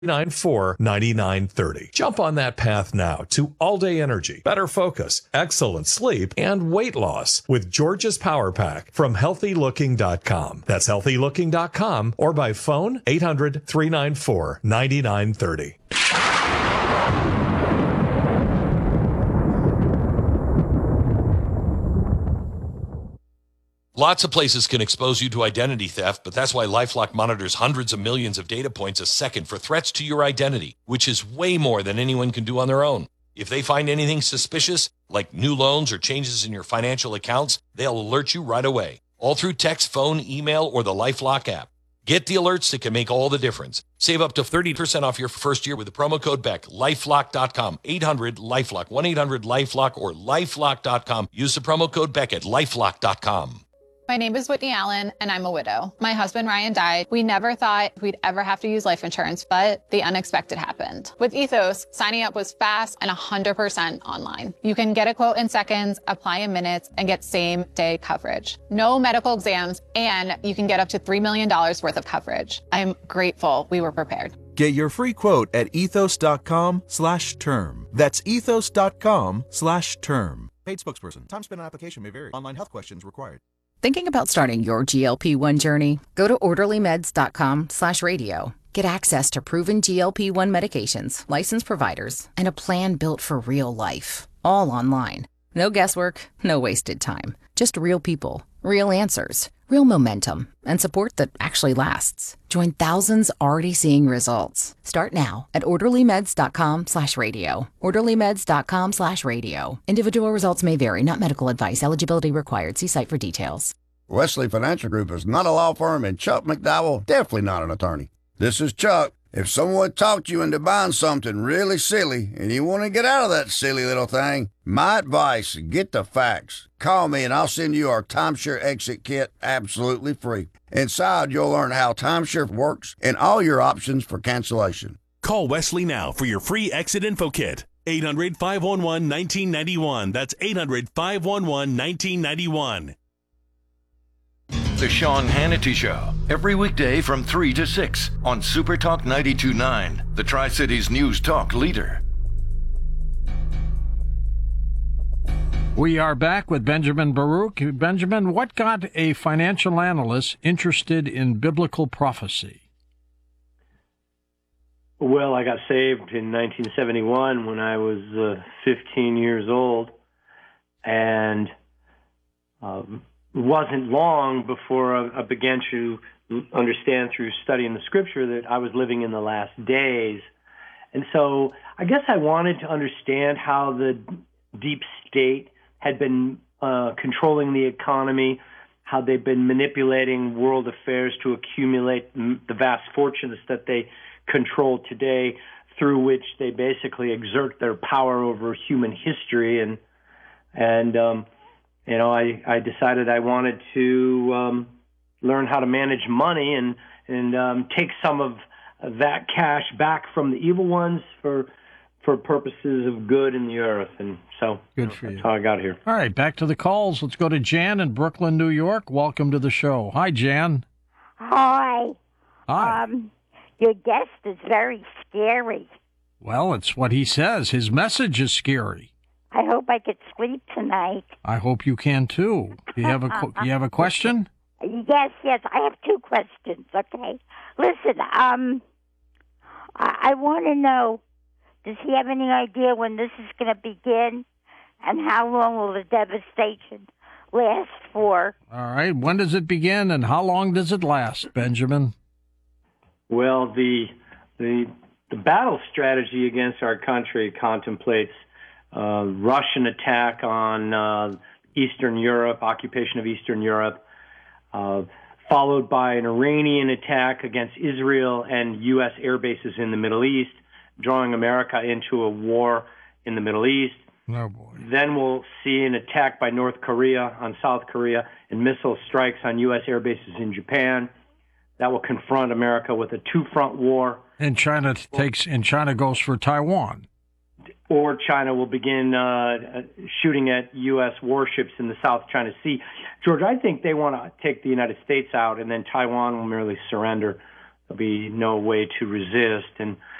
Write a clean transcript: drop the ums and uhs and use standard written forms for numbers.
9930. Jump on that path now to all-day energy, better focus, excellent sleep, and weight loss with George's Power Pack from healthylooking.com. That's healthylooking.com or by phone 800-394-9930. Lots of places can expose you to identity theft, but that's why LifeLock monitors hundreds of millions of data points a second for threats to your identity, which is way more than anyone can do on their own. If they find anything suspicious, like new loans or changes in your financial accounts, they'll alert you right away, all through text, phone, email, or the LifeLock app. Get the alerts that can make all the difference. Save up to 30% off your first year with the promo code BECK. LifeLock.com, 800-LifeLock, 1-800-LifeLock, or LifeLock.com. Use the promo code BECK at LifeLock.com. My name is Whitney Allen, and I'm a widow. My husband, Ryan, died. We never thought we'd ever have to use life insurance, but the unexpected happened. With Ethos, signing up was fast and 100% online. You can get a quote in seconds, apply in minutes, and get same-day coverage. No medical exams, and you can get up to $3 million worth of coverage. I'm grateful we were prepared. Get your free quote at ethos.com/term. That's ethos.com/term. Paid spokesperson. Time spent on application may vary. Online health questions required. Thinking about starting your GLP-1 journey? Go to orderlymeds.com/radio. Get access to proven GLP-1 medications, licensed providers, and a plan built for real life. All online. No guesswork, no wasted time. Just real people, real answers, real momentum, and support that actually lasts. Join thousands already seeing results. Start now at orderlymeds.com/radio. orderlymeds.com/radio. Individual results may vary, not medical advice. Eligibility required. See site for details. Wesley Financial Group is not a law firm, and Chuck McDowell definitely not an attorney. This is Chuck. If someone talked you into buying something really silly and you want to get out of that silly little thing, my advice, get the facts. Call me and I'll send you our timeshare exit kit absolutely free. Inside, you'll learn how timeshare works and all your options for cancellation. Call Wesley now for your free exit info kit. 800-511-1991. That's 800-511-1991. The Sean Hannity Show, every weekday from 3 to 6 on Super Talk 92.9, the Tri-Cities News Talk leader. We are back with Benjamin Baruch. Benjamin, what got a financial analyst interested in biblical prophecy? Well, I got saved in 1971 when I was 15 years old, and it wasn't long before I began to understand through studying the scripture that I was living in the last days. And so I guess I wanted to understand how the deep state had been controlling the economy, how they've been manipulating world affairs to accumulate the vast fortunes that they control today, through which they basically exert their power over human history. And you know, I decided I wanted to learn how to manage money and take some of that cash back from the evil ones for purposes of good in the earth. And so good for you. That's how I got here. All right, back to the calls. Let's go to Jan in Brooklyn, New York. Welcome to the show. Hi, Jan. Hi. Hi. Your guest is very scary. Well, it's what he says. His message is scary. I hope I could sleep tonight. I hope you can too. You have a question? Yes. I have two questions. Okay. Listen. I want to know. Does he have any idea when this is going to begin, and how long will the devastation last for? All right. When does it begin, and how long does it last, Benjamin? Well, the battle strategy against our country contemplates Russian attack on Eastern Europe, occupation of Eastern Europe, followed by an Iranian attack against Israel and U.S. air bases in the Middle East, drawing America into a war in the Middle East. Oh, boy. Then we'll see an attack by North Korea on South Korea and missile strikes on U.S. air bases in Japan. That will confront America with a two-front war. And China goes for Taiwan. Or China will begin shooting at U.S. warships in the South China Sea. George, I think they want to take the United States out, and then Taiwan will merely surrender be no way to resist. And